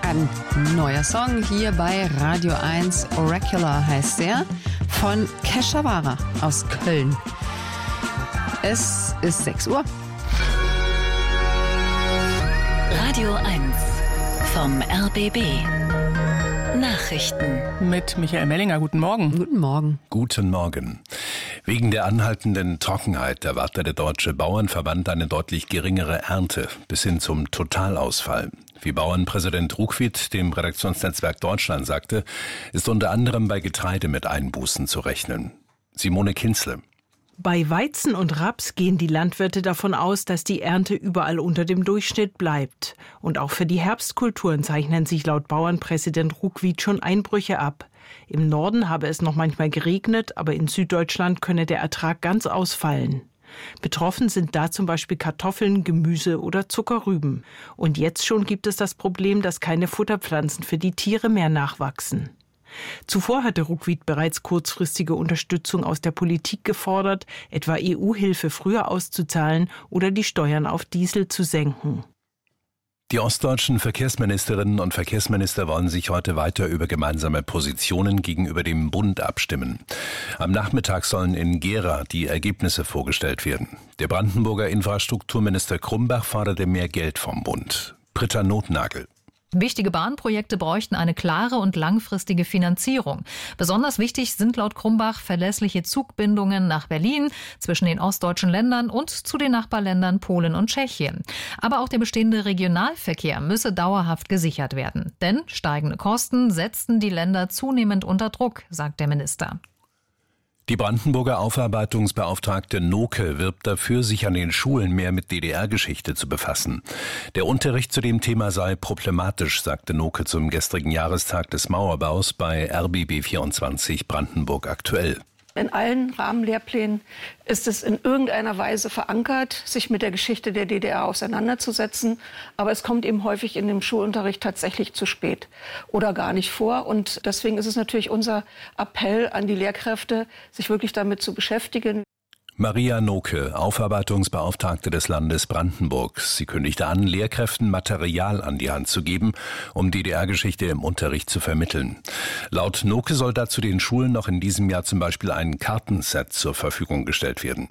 Ein neuer Song hier bei Radio 1, Oracular heißt der, von Keshavara aus Köln. Es ist 6 Uhr. Radio 1 vom RBB. Nachrichten. Mit Michael Mellinger. Guten Morgen. Guten Morgen. Guten Morgen. Wegen der anhaltenden Trockenheit erwartet der Deutsche Bauernverband eine deutlich geringere Ernte bis hin zum Totalausfall. Wie Bauernpräsident Ruckwied dem Redaktionsnetzwerk Deutschland sagte, ist unter anderem bei Getreide mit Einbußen zu rechnen. Simone Kinzle. Bei Weizen und Raps gehen die Landwirte davon aus, dass die Ernte überall unter dem Durchschnitt bleibt. Und auch für die Herbstkulturen zeichnen sich laut Bauernpräsident Ruckwied schon Einbrüche ab. Im Norden habe es noch manchmal geregnet, aber in Süddeutschland könne der Ertrag ganz ausfallen. Betroffen sind da zum Beispiel Kartoffeln, Gemüse oder Zuckerrüben. Und jetzt schon gibt es das Problem, dass keine Futterpflanzen für die Tiere mehr nachwachsen. Zuvor hatte Ruckwied bereits kurzfristige Unterstützung aus der Politik gefordert, etwa EU-Hilfe früher auszuzahlen oder die Steuern auf Diesel zu senken. Die ostdeutschen Verkehrsministerinnen und Verkehrsminister wollen sich heute weiter über gemeinsame Positionen gegenüber dem Bund abstimmen. Am Nachmittag sollen in Gera die Ergebnisse vorgestellt werden. Der Brandenburger Infrastrukturminister Krumbach forderte mehr Geld vom Bund. Britta Nothnagel. Wichtige Bahnprojekte bräuchten eine klare und langfristige Finanzierung. Besonders wichtig sind laut Krumbach verlässliche Zugbindungen nach Berlin, zwischen den ostdeutschen Ländern und zu den Nachbarländern Polen und Tschechien. Aber auch der bestehende Regionalverkehr müsse dauerhaft gesichert werden. Denn steigende Kosten setzten die Länder zunehmend unter Druck, sagt der Minister. Die Brandenburger Aufarbeitungsbeauftragte Noke wirbt dafür, sich an den Schulen mehr mit DDR-Geschichte zu befassen. Der Unterricht zu dem Thema sei problematisch, sagte Noke zum gestrigen Jahrestag des Mauerbaus bei RBB 24 Brandenburg aktuell. In allen Rahmenlehrplänen ist es in irgendeiner Weise verankert, sich mit der Geschichte der DDR auseinanderzusetzen. Aber es kommt eben häufig in dem Schulunterricht tatsächlich zu spät oder gar nicht vor. Und deswegen ist es natürlich unser Appell an die Lehrkräfte, sich wirklich damit zu beschäftigen. Maria Noke, Aufarbeitungsbeauftragte des Landes Brandenburg. Sie kündigte an, Lehrkräften Material an die Hand zu geben, um DDR-Geschichte im Unterricht zu vermitteln. Laut Noke soll dazu den Schulen noch in diesem Jahr zum Beispiel ein Kartenset zur Verfügung gestellt werden.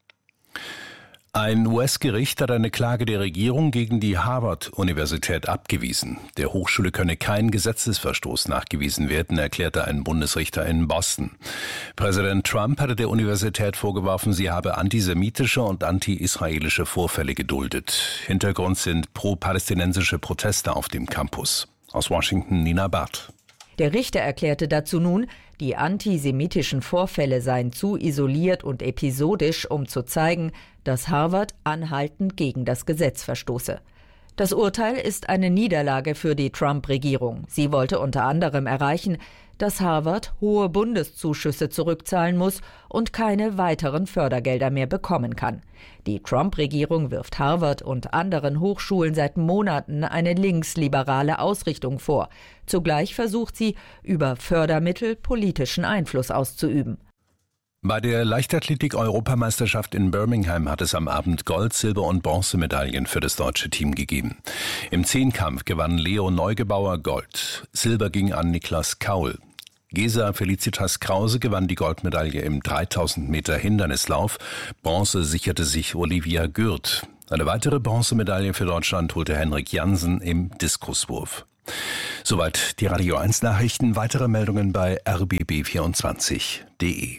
Ein US-Gericht hat eine Klage der Regierung gegen die Harvard-Universität abgewiesen. Der Hochschule könne kein Gesetzesverstoß nachgewiesen werden, erklärte ein Bundesrichter in Boston. Präsident Trump hatte der Universität vorgeworfen, sie habe antisemitische und anti-israelische Vorfälle geduldet. Hintergrund sind pro-palästinensische Proteste auf dem Campus. Aus Washington Nina Barth. Der Richter erklärte dazu nun, die antisemitischen Vorfälle seien zu isoliert und episodisch, um zu zeigen, dass Harvard anhaltend gegen das Gesetz verstoße. Das Urteil ist eine Niederlage für die Trump-Regierung. Sie wollte unter anderem erreichen, dass Harvard hohe Bundeszuschüsse zurückzahlen muss und keine weiteren Fördergelder mehr bekommen kann. Die Trump-Regierung wirft Harvard und anderen Hochschulen seit Monaten eine linksliberale Ausrichtung vor. Zugleich versucht sie, über Fördermittel politischen Einfluss auszuüben. Bei der Leichtathletik-Europameisterschaft in Birmingham hat es am Abend Gold-, Silber- und Bronzemedaillen für das deutsche Team gegeben. Im Zehnkampf gewann Leo Neugebauer Gold. Silber ging an Niklas Kaul. Gesa Felicitas Krause gewann die Goldmedaille im 3000 Meter Hindernislauf. Bronze sicherte sich Olivia Gürt. Eine weitere Bronzemedaille für Deutschland holte Henrik Jansen im Diskuswurf. Soweit die Radio 1 Nachrichten. Weitere Meldungen bei rbb24.de.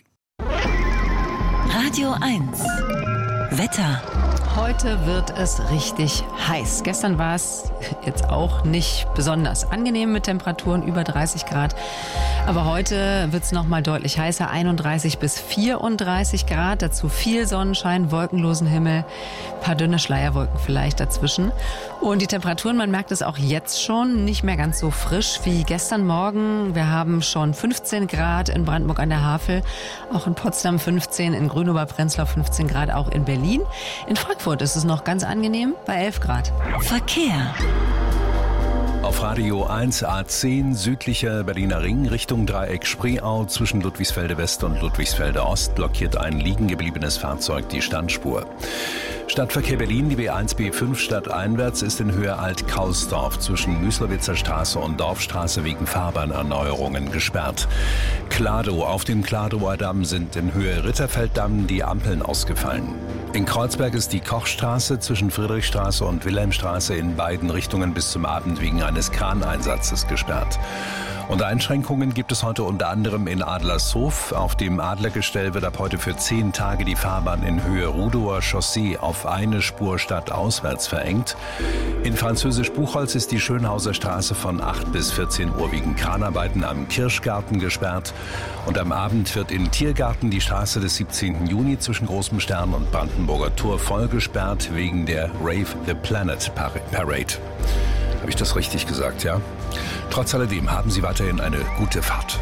Radio 1 Wetter. Heute wird es richtig heiß. Gestern war es jetzt auch nicht besonders angenehm mit Temperaturen über 30 Grad. Aber heute wird es nochmal deutlich heißer, 31 bis 34 Grad. Dazu viel Sonnenschein, wolkenlosen Himmel, ein paar dünne Schleierwolken vielleicht dazwischen. Und die Temperaturen, man merkt es auch jetzt schon, nicht mehr ganz so frisch wie gestern Morgen. Wir haben schon 15 Grad in Brandenburg an der Havel, auch in Potsdam 15, in Grünober-Prenzlau 15 Grad, auch in Berlin. In Frankfurt ist es noch ganz angenehm bei 11 Grad. Verkehr. Auf Radio 1 A10 südlicher Berliner Ring Richtung Dreieck Spreeau zwischen Ludwigsfelde West und Ludwigsfelde Ost blockiert ein liegen gebliebenes Fahrzeug die Standspur. Stadtverkehr Berlin, die B1, B5 stadteinwärts ist in Höhe Alt-Kausdorf zwischen Müßlowitzer Straße und Dorfstraße wegen Fahrbahnerneuerungen gesperrt. Kladow, auf dem Kladower Damm sind in Höhe Ritterfelddamm die Ampeln ausgefallen. In Kreuzberg ist die Kochstraße zwischen Friedrichstraße und Wilhelmstraße in beiden Richtungen bis zum Abend wegen eines Kraneinsatzes gesperrt. Und Einschränkungen gibt es heute unter anderem in Adlershof. Auf dem Adlergestell wird ab heute für 10 Tage die Fahrbahn in Höhe Rudower Chaussee auf eine Spur stadtauswärts verengt. In Französisch-Buchholz ist die Schönhauser Straße von 8 bis 14 Uhr wegen Kranarbeiten am Kirschgarten gesperrt. Und am Abend wird in Tiergarten die Straße des 17. Juni zwischen Großem Stern und Brandenburger Tor voll gesperrt wegen der Rave the Planet Parade. Habe ich das richtig gesagt, ja? Trotz alledem haben Sie weiterhin eine gute Fahrt.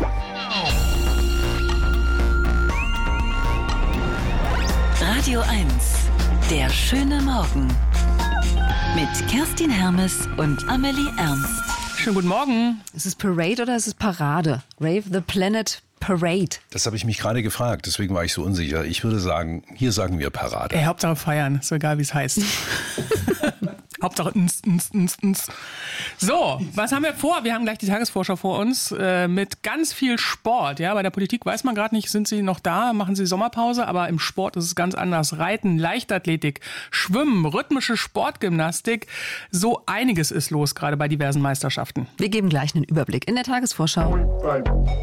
Radio 1, der schöne Morgen. Mit Kerstin Hermes und Amelie Ernst. Schönen guten Morgen. Ist es Parade oder ist es Parade? Rave the Planet Parade. Das habe ich mich gerade gefragt, deswegen war ich so unsicher. Ich würde sagen, hier sagen wir Parade. Hauptsache feiern, ist egal wie es heißt. Hauptsache So, was haben wir vor? Wir haben gleich die Tagesvorschau vor uns mit ganz viel Sport. Ja, bei der Politik weiß man gerade nicht, sind sie noch da, machen sie Sommerpause, aber im Sport ist es ganz anders. Reiten, Leichtathletik, Schwimmen, rhythmische Sportgymnastik, so einiges ist los gerade bei diversen Meisterschaften. Wir geben gleich einen Überblick in der Tagesvorschau.